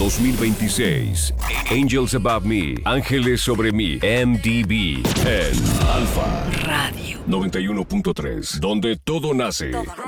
2026. Angels Above Me, Ángeles sobre mí, MDB, en Alfa Radio 91.3, donde todo nace.